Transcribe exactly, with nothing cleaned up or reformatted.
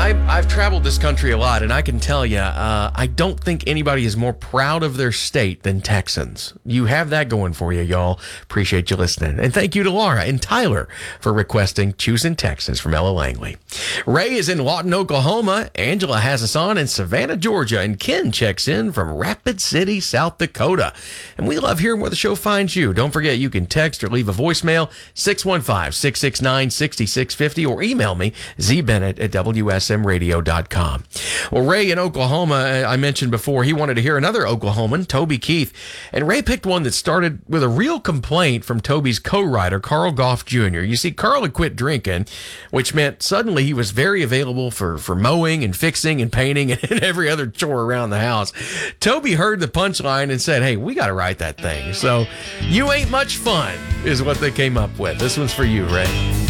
I've, I've traveled this country a lot, and I can tell you, uh, I don't think anybody is more proud of their state than Texans. You have that going for you, y'all. Appreciate you listening. And thank you to Laura and Tyler for requesting Choosing Texas from Ella Langley. Ray is in Lawton, Oklahoma. Angela has us on in Savannah, Georgia. And Ken checks in from Rapid City, South Dakota. And we love hearing where the show finds you. Don't forget, you can text or leave a voicemail, six one five, six six nine, six six five zero, or email me, zbennett at w s m radio dot com. Well, Ray in Oklahoma, I mentioned before, he wanted to hear another Oklahoman, Toby Keith. And Ray picked one that started with a real complaint from Toby's co-writer, Carl Goff Junior You see, Carl had quit drinking, which meant suddenly he was very available for, for mowing and fixing and painting and every other chore around the house. Toby heard the punchline and said, hey, we got to write that thing. So, you ain't much fun is what they came up with. This one's for you, Ray.